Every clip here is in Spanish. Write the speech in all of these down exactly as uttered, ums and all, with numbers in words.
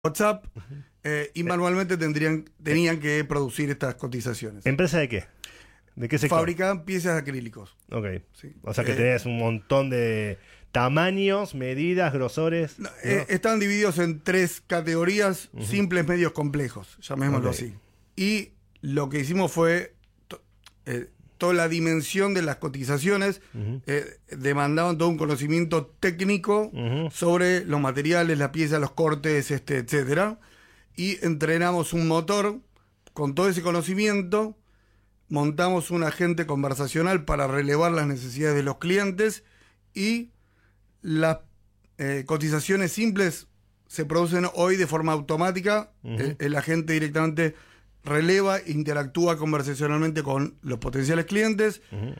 WhatsApp eh, y manualmente tendrían, tenían que producir estas cotizaciones. ¿Empresa de qué? ¿De qué sector? Fabricaban piezas de acrílicos. Ok. Sí. O sea que Eh, tenés un montón de tamaños, medidas, grosores. No, ¿no? eh, están divididos en tres categorías: uh-huh. simples, medios, complejos, llamémoslo okay. así. Y lo que hicimos fue to, eh, toda la dimensión de las cotizaciones, uh-huh. eh, demandaban todo un conocimiento técnico uh-huh. sobre los materiales, la pieza, los cortes, este, etcétera. Y entrenamos un motor con todo ese conocimiento, montamos un agente conversacional para relevar las necesidades de los clientes y las eh, cotizaciones simples se producen hoy de forma automática. Uh-huh. el, el agente directamente releva e interactúa conversacionalmente con los potenciales clientes. Uh-huh.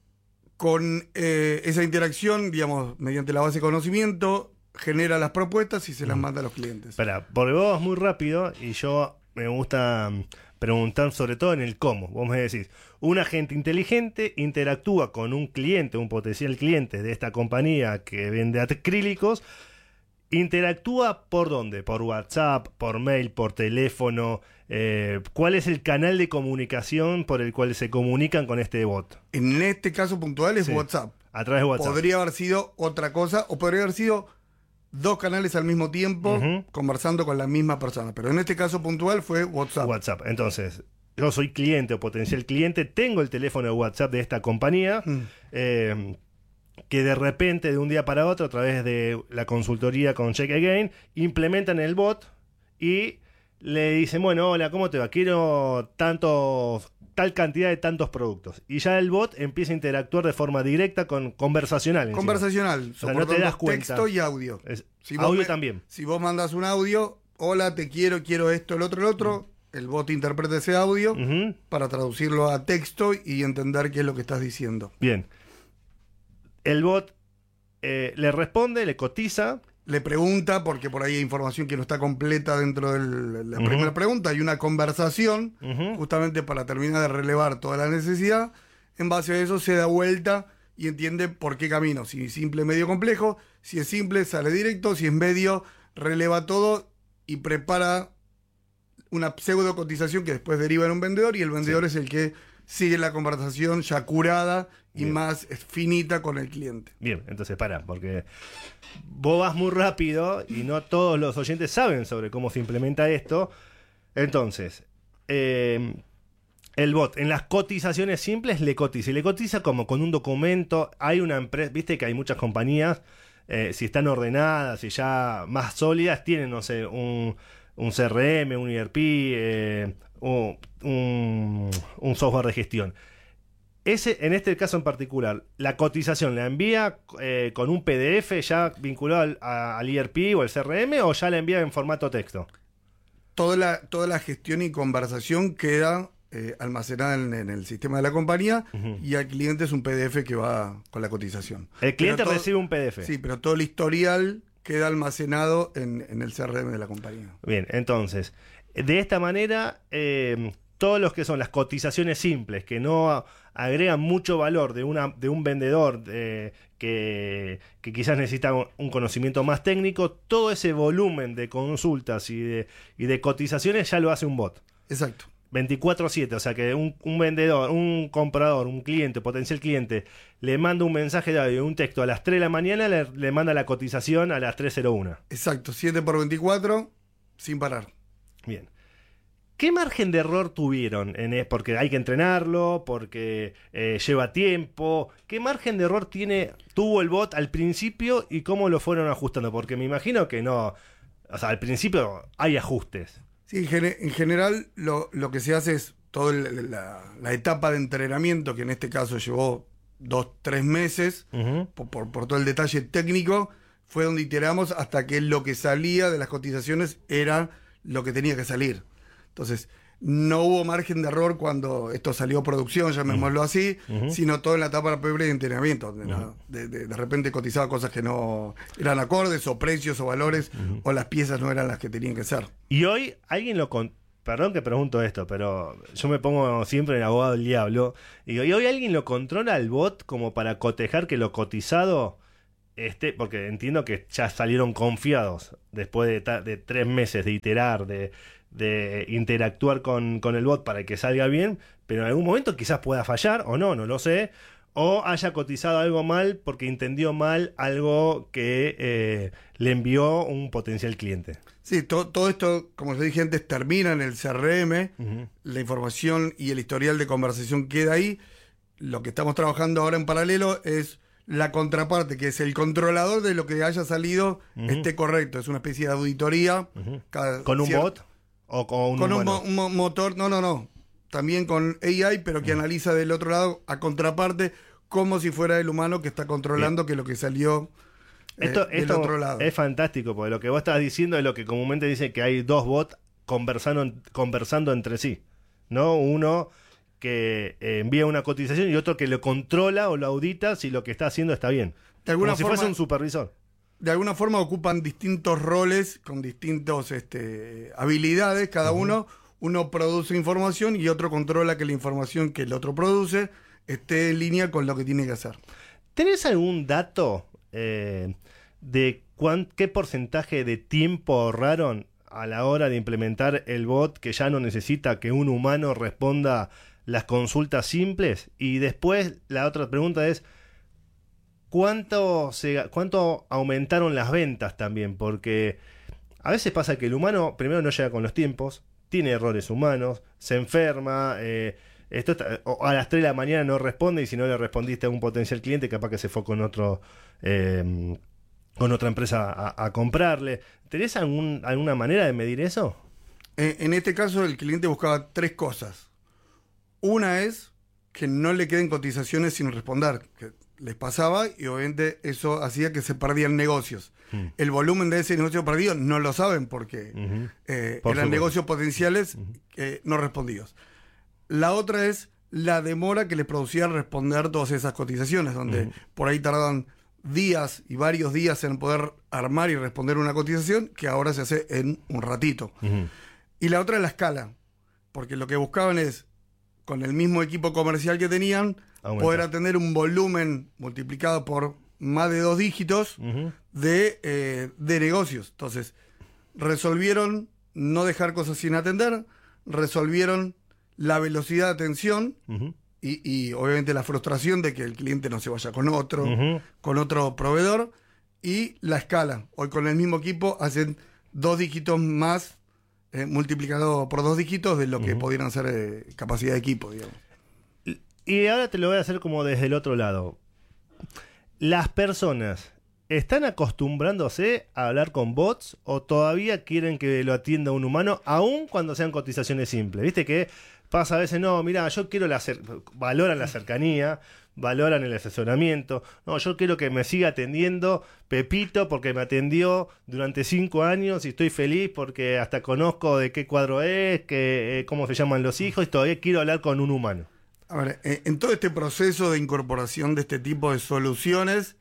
Con eh, esa interacción, digamos, mediante la base de conocimiento, genera las propuestas y se las uh-huh. manda a los clientes. Espera, porque vos vas muy rápido y yo me gusta preguntar sobre todo en el cómo. Vos me decís, un agente inteligente interactúa con un cliente, un potencial cliente de esta compañía que vende acrílicos. ¿Interactúa por dónde? ¿Por WhatsApp, por mail, por teléfono? Eh, ¿Cuál es el canal de comunicación por el cual se comunican con este bot? En este caso puntual es sí, WhatsApp. A través de WhatsApp. Podría haber sido otra cosa o podría haber sido dos canales al mismo tiempo uh-huh. conversando con la misma persona. Pero en este caso puntual fue WhatsApp. WhatsApp. Entonces, yo soy cliente o potencial cliente, tengo el teléfono de WhatsApp de esta compañía. Mm. Eh, que de repente, de un día para otro, a través de la consultoría con Check Again, implementan el bot y le dicen, bueno, hola, ¿cómo te va? Quiero tantos, tal cantidad de tantos productos. Y ya el bot empieza a interactuar de forma directa, con conversacional. Encima. Conversacional. O sea, no te das cuenta. Texto y audio. Es, si audio me, también. Si vos mandas un audio, hola, te quiero, quiero esto, el otro, el otro, uh-huh. el bot interpreta ese audio uh-huh. para traducirlo a texto y entender qué es lo que estás diciendo. Bien. El bot eh, le responde, le cotiza. Le pregunta, porque por ahí hay información que no está completa dentro de la uh-huh. primera pregunta. Hay una conversación, uh-huh. justamente para terminar de relevar toda la necesidad. En base a eso se da vuelta y entiende por qué camino. Si es simple, medio, complejo. Si es simple, sale directo. Si es medio, releva todo y prepara una pseudo cotización que después deriva en un vendedor. Y el vendedor sí. es el que sigue la conversación ya curada y Bien. más finita con el cliente. Bien, entonces para, porque vos vas muy rápido y no todos los oyentes saben sobre cómo se implementa esto. Entonces, eh, el bot en las cotizaciones simples le cotiza. Y le cotiza como con un documento. Hay una empresa, viste que hay muchas compañías, eh, si están ordenadas y ya más sólidas, tienen, no sé, un, un C R M, un E R P, eh, un, un, un software de gestión. Ese, en este caso en particular, la cotización la envía eh, con un P D F ya vinculado al, a, al E R P o al C R M, o ya la envía en formato texto. Toda la, toda la gestión y conversación queda eh, almacenada en, en el sistema de la compañía uh-huh. y al cliente es un P D F que va con la cotización. El cliente todo, recibe un P D F. Sí, pero todo el historial queda almacenado en, en el C R M de la compañía. Bien, entonces, de esta manera, eh, todos los que son las cotizaciones simples, que no agregan mucho valor de, una, de un vendedor eh, que, que quizás necesita un conocimiento más técnico, todo ese volumen de consultas y de, y de cotizaciones ya lo hace un bot. Exacto. veinticuatro siete, o sea que un, un vendedor, un comprador, un cliente, potencial cliente, le manda un mensaje de audio, un texto a las tres de la mañana, le, le manda la cotización a las tres cero uno. Exacto, siete por veinticuatro, sin parar. Bien. ¿Qué margen de error tuvieron? En, porque hay que entrenarlo, porque eh, lleva tiempo. ¿Qué margen de error tiene tuvo el bot al principio y cómo lo fueron ajustando? Porque me imagino que no... O sea, al principio hay ajustes. Sí, en, gen- en general lo, lo que se hace es toda la, la etapa de entrenamiento, que en este caso llevó dos, tres meses, uh-huh. por, por, por todo el detalle técnico, fue donde iteramos hasta que lo que salía de las cotizaciones era lo que tenía que salir. Entonces, no hubo margen de error cuando esto salió a producción, llamémoslo uh-huh. así, uh-huh. sino todo en la etapa previa de entrenamiento. De, uh-huh. de, de, de repente cotizaba cosas que no eran acordes, o precios, o valores, uh-huh. o las piezas no eran las que tenían que ser. Y hoy alguien lo... Con... Perdón que pregunto esto, pero yo me pongo siempre en el abogado del diablo. Y hoy alguien lo controla al bot como para cotejar que lo cotizado este, porque entiendo que ya salieron confiados después de, ta- de tres meses de iterar, de, de interactuar con, con el bot para que salga bien, pero en algún momento quizás pueda fallar, o no, no lo sé, o haya cotizado algo mal porque entendió mal algo que eh, le envió un potencial cliente. Sí, to- todo esto, como les dije antes, termina en el C R M, Uh-huh. la información y el historial de conversación queda ahí. Lo que estamos trabajando ahora en paralelo es la contraparte, que es el controlador de lo que haya salido Uh-huh. esté correcto. Es una especie de auditoría. Uh-huh. cada ¿Con un cier- bot o con un Con un, humano? mo- mo- motor, no, no, no. También con A I, pero que Uh-huh. analiza del otro lado a contraparte, como si fuera el humano que está controlando que lo que salió eh, Esto, del esto otro lado. es fantástico, porque lo que vos estás diciendo es lo que comúnmente dice que hay dos bots conversando, conversando entre sí, ¿no? Uno que eh, envía una cotización y otro que lo controla o lo audita si lo que está haciendo está bien. De alguna Como si forma, fuese un supervisor. de alguna forma ocupan distintos roles con distintos este, habilidades, cada Uh-huh. uno. Uno produce información y otro controla que la información que el otro produce esté en línea con lo que tiene que hacer. ¿Tenés algún dato eh, de cuán, qué porcentaje de tiempo ahorraron a la hora de implementar el bot que ya no necesita que un humano responda las consultas simples? Y después la otra pregunta es, ¿cuánto, se, cuánto aumentaron las ventas también? Porque a veces pasa que el humano primero no llega con los tiempos, tiene errores humanos, se enferma, eh, esto está- o a las tres de la mañana no responde, y si no le respondiste a un potencial cliente, capaz que se fue con otro eh, con otra empresa a, a comprarle. ¿Tenés algún, alguna manera de medir eso? En, en este caso, el cliente buscaba tres cosas. Una es que no le queden cotizaciones sin responder, que les pasaba y obviamente eso hacía que se perdían negocios. Mm. El volumen de ese negocio perdido no lo saben porque Ujú. eh, Por eran supuesto. negocios potenciales Ujú. eh, no respondidos. La otra es la demora que les producía responder todas esas cotizaciones, donde Ujú. por ahí tardan días y varios días en poder armar y responder una cotización que ahora se hace en un ratito. Ujú. Y la otra es la escala, porque lo que buscaban es, con el mismo equipo comercial que tenían, Aumentar. poder atender un volumen multiplicado por más de dos dígitos Ujú. de, eh, de negocios. Entonces, resolvieron no dejar cosas sin atender, resolvieron la velocidad de atención Ujú. y, y obviamente la frustración de que el cliente no se vaya con otro, Ujú. con otro proveedor, y la escala. Hoy con el mismo equipo hacen dos dígitos más, eh, multiplicado por dos dígitos de lo que Ujú. pudieran ser eh, capacidad de equipo, digamos. Y ahora te lo voy a hacer como desde el otro lado. ¿Las personas están acostumbrándose a hablar con bots o todavía quieren que lo atienda un humano, aun cuando sean cotizaciones simples? Viste que pasa a veces, no, mira, yo quiero la cer- valoran la cercanía, valoran el asesoramiento. No, yo quiero que me siga atendiendo Pepito porque me atendió durante cinco años y estoy feliz porque hasta conozco de qué cuadro es, que, eh, cómo se llaman los hijos, y todavía quiero hablar con un humano. A ver, eh, en todo este proceso de incorporación de este tipo de soluciones,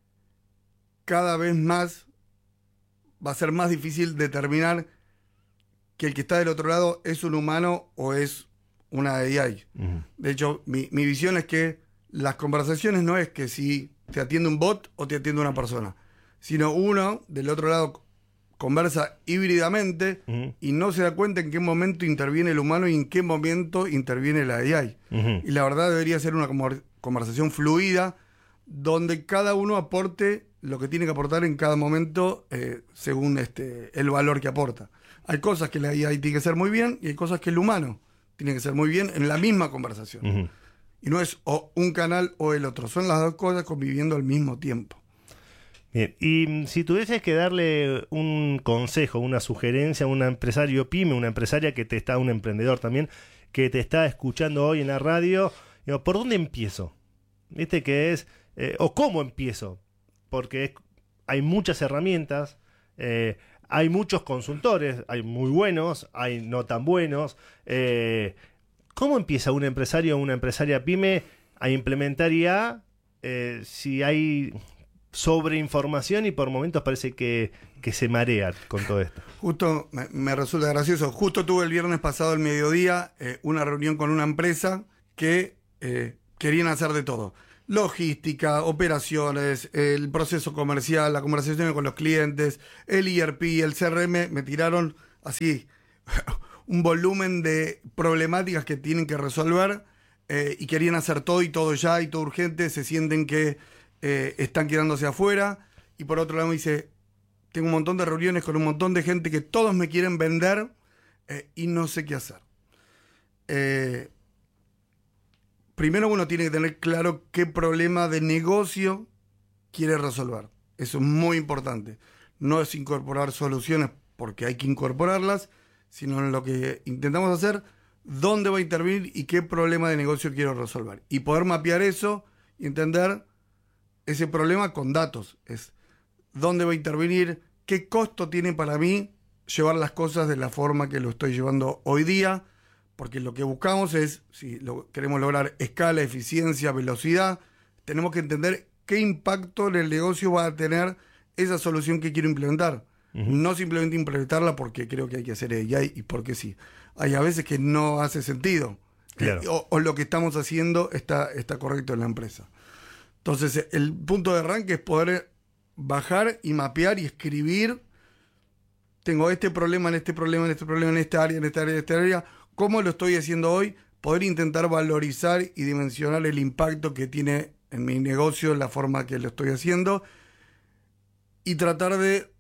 cada vez más va a ser más difícil determinar que el que está del otro lado es un humano o es una A I. Ujú. De hecho, mi, mi visión es que las conversaciones no es que si te atiende un bot o te atiende una persona, sino uno del otro lado conversa híbridamente Ujú. y no se da cuenta en qué momento interviene el humano y en qué momento interviene la A I. Ujú. Y la verdad debería ser una conver- conversación fluida donde cada uno aporte lo que tiene que aportar en cada momento eh, según este, el valor que aporta. Hay cosas que la A I tiene que hacer muy bien y hay cosas que el humano tiene que hacer muy bien en la misma conversación. Ujú. Y no es o un canal o el otro, son las dos cosas conviviendo al mismo tiempo. Bien, y mm, si tuvieses que darle un consejo, una sugerencia a un empresario pyme, una empresaria que te está, un emprendedor también, que te está escuchando hoy en la radio, digo, ¿por dónde empiezo? ¿Viste que es? Eh, ¿O cómo empiezo? Porque es- hay muchas herramientas, eh, hay muchos consultores, hay muy buenos, hay no tan buenos. Eh, ¿Cómo empieza un empresario o una empresaria pyme a implementar I A eh, si hay sobreinformación y por momentos parece que, que se marea con todo esto? Justo, me, me resulta gracioso, justo tuve el viernes pasado al mediodía eh, una reunión con una empresa que eh, querían hacer de todo. logística, operaciones, el proceso comercial, la conversación con los clientes, el E R P, el C R M, me tiraron así un volumen de problemáticas que tienen que resolver eh, y querían hacer todo y todo ya y todo urgente, se sienten que eh, están quedándose afuera. Y por otro lado me dice, tengo un montón de reuniones con un montón de gente que todos me quieren vender eh, y no sé qué hacer. Eh, primero uno tiene que tener claro qué problema de negocio quiere resolver. Eso es muy importante. No es incorporar soluciones porque hay que incorporarlas, sino en lo que intentamos hacer, dónde va a intervenir y qué problema de negocio quiero resolver. Y poder mapear eso y entender ese problema con datos. Es dónde va a intervenir, qué costo tiene para mí llevar las cosas de la forma que lo estoy llevando hoy día, porque lo que buscamos es, si lo, queremos lograr escala, eficiencia, velocidad, tenemos que entender qué impacto en el negocio va a tener esa solución que quiero implementar. Uh-huh. No simplemente implementarla porque creo que hay que hacer ella y porque sí. Hay a veces que no hace sentido. Claro. Eh, o, o lo que estamos haciendo está, está correcto en la empresa. Entonces, el punto de arranque es poder bajar y mapear y escribir. Tengo este problema, en este problema, en este problema, en esta área, en esta área, en esta área. ¿Cómo lo estoy haciendo hoy? Poder intentar valorizar y dimensionar el impacto que tiene en mi negocio, en la forma que lo estoy haciendo. Y tratar de,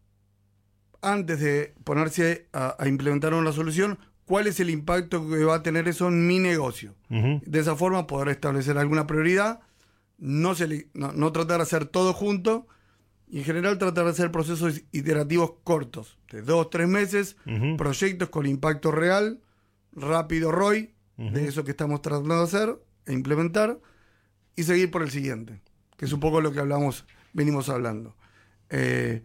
antes de ponerse a, a implementar una solución, cuál es el impacto que va a tener eso en mi negocio. Uh-huh. De esa forma poder establecer alguna prioridad, no, se, no, no tratar de hacer todo junto, y en general tratar de hacer procesos iterativos cortos, de dos, tres meses, uh-huh. proyectos con impacto real, rápido R O I, uh-huh. de eso que estamos tratando de hacer e implementar, y seguir por el siguiente, que es un poco lo que hablamos, venimos hablando. Eh,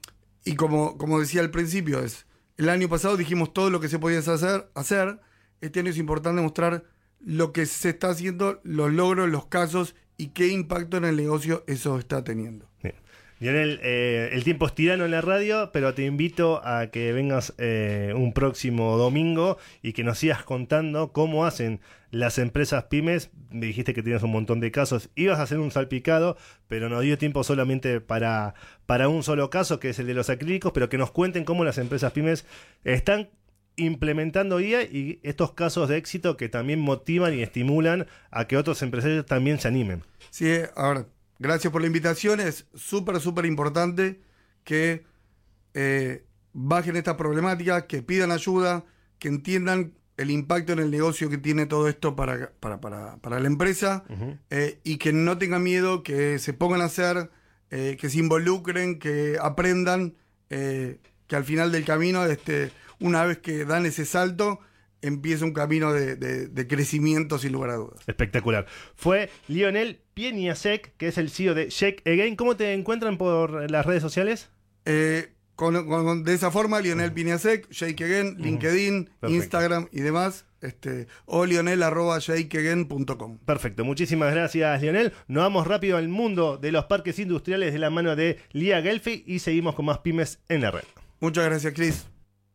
y como, como decía al principio, es el año pasado dijimos todo lo que se podía hacer, hacer. Este año es importante mostrar lo que se está haciendo, los logros, los casos y qué impacto en el negocio eso está teniendo. Bien. Lionel, eh, el tiempo es tirano en la radio, pero te invito a que vengas eh, un próximo domingo y que nos sigas contando cómo hacen las empresas pymes. Me dijiste que tienes un montón de casos, ibas a hacer un salpicado, pero no dio tiempo solamente para, para un solo caso, que es el de los acrílicos, pero que nos cuenten cómo las empresas pymes están implementando I A y estos casos de éxito que también motivan y estimulan a que otros empresarios también se animen. Sí, ahora... Gracias por la invitación, es súper, súper importante que eh, bajen esta problemática, que pidan ayuda, que entiendan el impacto en el negocio que tiene todo esto para, para, para, para la empresa, uh-huh. eh, y que no tengan miedo, que se pongan a hacer, eh, que se involucren, que aprendan, eh, que al final del camino, este, una vez que dan ese salto, empieza un camino de, de, de crecimiento sin lugar a dudas. Espectacular. Fue Lionel Pieniasek, que es el C E O de Shake Again. ¿Cómo te encuentran por las redes sociales? Eh, con, con, de esa forma, Lionel uh-huh. Pieniasek, Shake Again, uh-huh. LinkedIn, perfecto. Instagram y demás. Este, o lionel arroba shake again punto com. Perfecto, muchísimas gracias, Lionel. Nos vamos rápido al mundo de los parques industriales de la mano de Lía Gelfi y seguimos con más pymes en la red. Muchas gracias, Cris.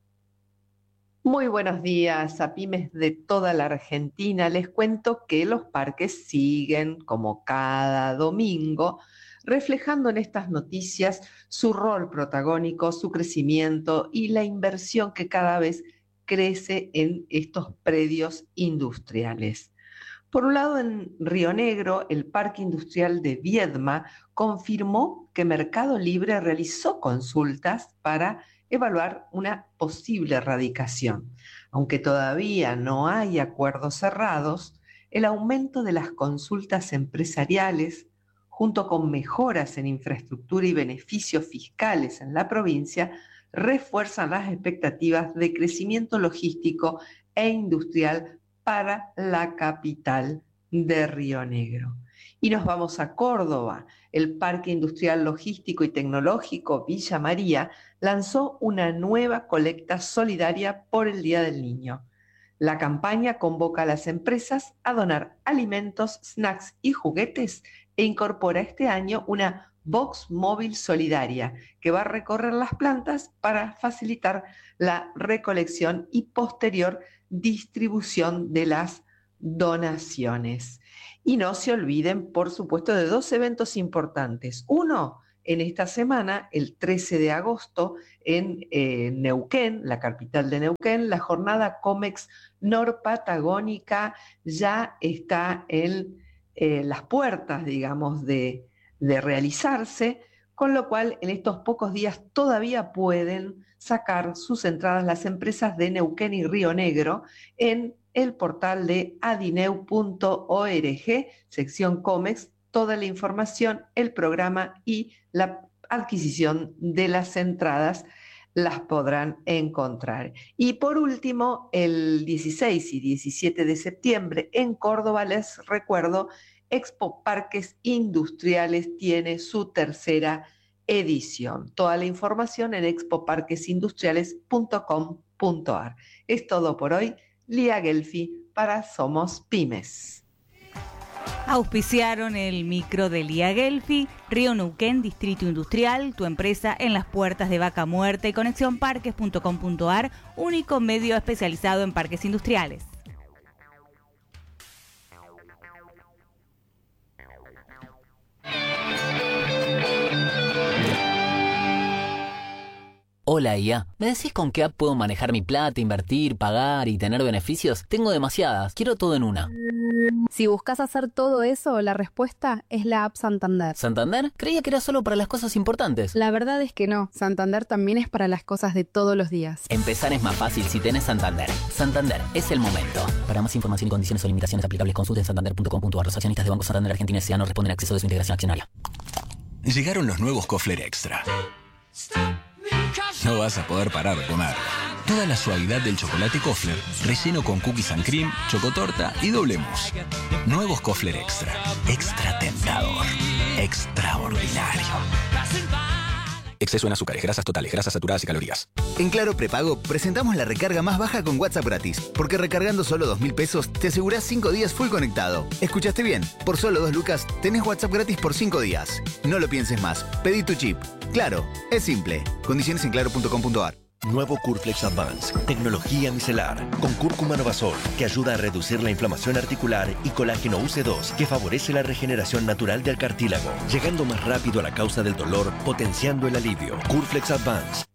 Muy buenos días a pymes de toda la Argentina. Les cuento que los parques siguen, como cada domingo, reflejando en estas noticias su rol protagónico, su crecimiento y la inversión que cada vez crece en estos predios industriales. Por un lado, en Río Negro, el Parque Industrial de Viedma confirmó que Mercado Libre realizó consultas para evaluar una posible erradicación. Aunque todavía no hay acuerdos cerrados, el aumento de las consultas empresariales, junto con mejoras en infraestructura y beneficios fiscales en la provincia, refuerzan las expectativas de crecimiento logístico e industrial para la capital de Río Negro. Y nos vamos a Córdoba. El Parque Industrial Logístico y Tecnológico Villa María lanzó una nueva colecta solidaria por el Día del Niño. La campaña convoca a las empresas a donar alimentos, snacks y juguetes e incorpora este año una box móvil solidaria que va a recorrer las plantas para facilitar la recolección y posterior distribución de las donaciones. Y no se olviden, por supuesto, de dos eventos importantes. Uno, en esta semana, el trece de agosto, en eh, Neuquén, la capital de Neuquén, la jornada COMEX Norpatagónica ya está en eh, las puertas, digamos, de, de realizarse, con lo cual en estos pocos días todavía pueden sacar sus entradas las empresas de Neuquén y Río Negro en el portal de adineu punto org, sección COMEX, toda la información, el programa y la adquisición de las entradas las podrán encontrar. Y por último, el dieciséis y diecisiete de septiembre en Córdoba, les recuerdo, Expo Parques Industriales tiene su tercera edición. Toda la información en expo parques industriales punto com punto a r. Es todo por hoy. Lía Gelfi para Somos Pymes. Auspiciaron el micro de Lía Gelfi, Río Neuquén, Distrito Industrial, tu empresa en las puertas de Vaca Muerta y conexión parques punto com punto a r, único medio especializado en parques industriales. Hola I A, ¿me decís con qué app puedo manejar mi plata, invertir, pagar y tener beneficios? Tengo demasiadas, quiero todo en una. Si buscas hacer todo eso, la respuesta es la app Santander. ¿Santander? Creía que era solo para las cosas importantes. La verdad es que no, Santander también es para las cosas de todos los días. Empezar es más fácil si tenés Santander. Santander, es el momento. Para más información y condiciones o limitaciones aplicables, consulten santander punto com punto a r. Los accionistas de Banco Santander Argentina S A no responden a acceso de su integración accionaria. Llegaron los nuevos Kofler Extra. No vas a poder parar de comer. Toda la suavidad del chocolate Kofler, relleno con cookies and cream, chocotorta y doble mousse. Nuevos Kofler Extra. Extra tentador. Extraordinario. Exceso en azúcares, grasas totales, grasas saturadas y calorías. En Claro Prepago presentamos la recarga más baja con WhatsApp gratis. Porque recargando solo dos mil pesos te asegurás cinco días full conectado. ¿Escuchaste bien? Por solo dos lucas tenés WhatsApp gratis por cinco días. No lo pienses más. Pedí tu chip. Claro, es simple. Condiciones en claro punto com punto a r. Nuevo Curflex Advance, tecnología micelar, con cúrcuma novasol, que ayuda a reducir la inflamación articular, y colágeno U C dos, que favorece la regeneración natural del cartílago, llegando más rápido a la causa del dolor, potenciando el alivio. Curflex Advance,